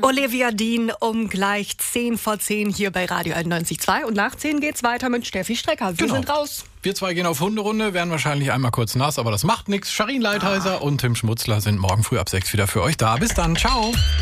Olivia Dean um gleich 10 vor 10 hier bei Radio 91.2. Und nach 10 geht's weiter mit Steffi Strecker. Wir sind raus. Wir zwei gehen auf Hunderunde, werden wahrscheinlich einmal kurz nass, aber das macht nichts. Sharin Leitheiser und Tim Schmutzler sind morgen früh ab 6 wieder für euch da. Bis dann, ciao.